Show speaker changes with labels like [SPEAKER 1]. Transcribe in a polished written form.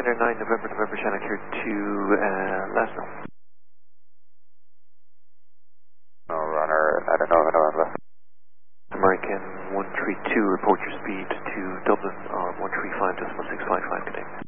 [SPEAKER 1] Ryder 9, November, China Clear to last known.
[SPEAKER 2] No runner, I don't know, November.
[SPEAKER 1] American 132, report your speed to Dublin on 135.655, good day.